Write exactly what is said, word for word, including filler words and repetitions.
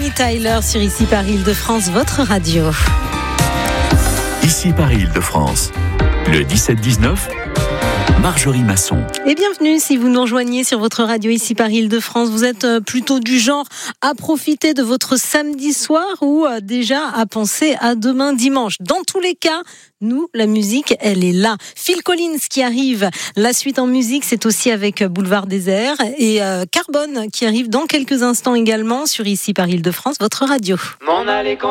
Bonnie Tyler sur Ici Paris Île-de-France, votre radio. Ici Paris Île-de-France, le dix-sept dix-neuf, Marjorie Masson. Et bienvenue si vous nous rejoignez sur votre radio Ici Paris Île-de-France. Vous êtes plutôt du genre à profiter de votre samedi soir ou déjà à penser à demain dimanche. Dans tous les cas, nous, la musique, elle est là. Phil Collins qui arrive. La suite en musique, c'est aussi avec Boulevard Désert et euh, Carbone qui arrive dans quelques instants également sur Ici Paris Île-de-France, votre radio. M'en aller quand